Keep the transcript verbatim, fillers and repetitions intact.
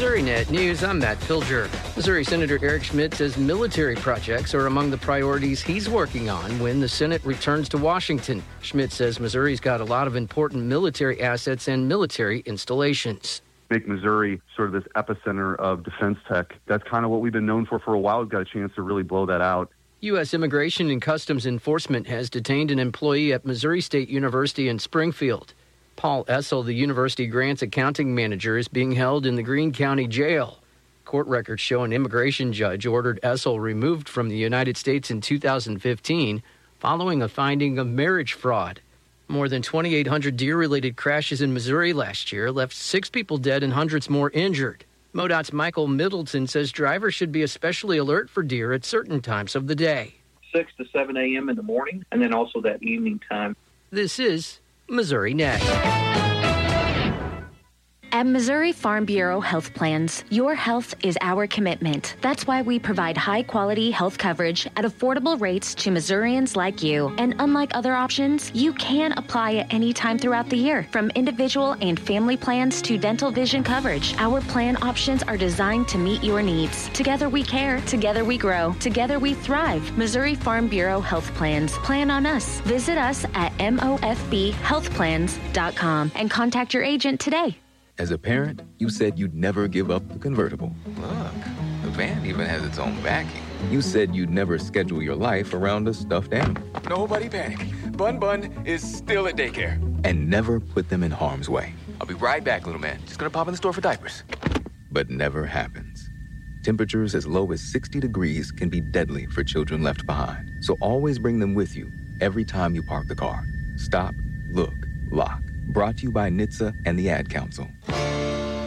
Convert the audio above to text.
MissouriNet News, I'm Matt Filger. Missouri Senator Eric Schmidt says military projects are among the priorities he's working on when the Senate returns to Washington. Schmidt says Missouri's got a lot of important military assets and military installations. Make Missouri sort of this epicenter of defense tech. That's kind of what we've been known for for a while. We've got a chance to really blow that out. U S. Immigration and Customs Enforcement has detained an employee at Missouri State University in Springfield. Paul Essel, the university grants accounting manager, is being held in the Greene County Jail. Court records show an immigration judge ordered Essel removed from the United States in two thousand fifteen following a finding of marriage fraud. More than twenty-eight hundred deer-related crashes in Missouri last year left six people dead and hundreds more injured. MoDOT's Michael Middleton says drivers should be especially alert for deer at certain times of the day. six to seven a.m. in the morning, and then also that evening time. This is MissouriNet. At Missouri Farm Bureau Health Plans, your health is our commitment. That's why we provide high-quality health coverage at affordable rates to Missourians like you. And unlike other options, you can apply at any time throughout the year. From individual and family plans to dental vision coverage, our plan options are designed to meet your needs. Together we care, together we grow, together we thrive. Missouri Farm Bureau Health Plans. Plan on us. Visit us at M O F B health plans dot com and contact your agent today. As a parent, you said you'd never give up the convertible. Look, the van even has its own backing. You said you'd never schedule your life around a stuffed animal. Nobody panic. Bun Bun is still at daycare. And never put them in harm's way. I'll be right back, little man. Just gonna pop in the store for diapers. But never happens. Temperatures as low as sixty degrees can be deadly for children left behind. So always bring them with you every time you park the car. Stop, look, lock. Brought to you by N H T S A and the Ad Council.